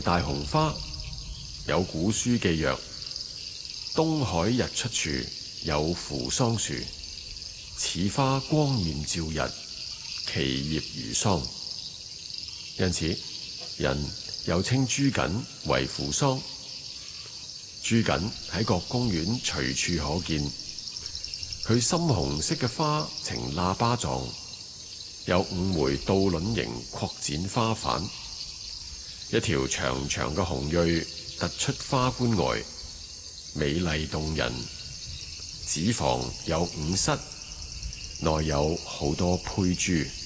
大紅花有古書記曰：東海日出處有扶桑樹，此花光豔照日，其葉如桑。因此，人又稱朱槿為扶桑。朱槿喺各公園隨處可見，佢深紅色嘅花呈喇叭狀，有5枚倒輪形擴展花瓣，一條長長嘅紅蕊突出花冠外，美麗動人。子房有5室，內有好多胚珠。